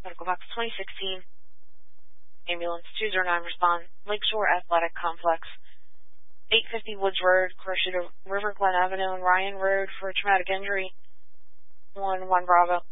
Medical Box 2016. Ambulance 209 respond. Lakeshore Athletic Complex. 850 Woods Road, Crochuta River Glen Avenue, and Ryan Road for a traumatic injury. 1-1 Bravo.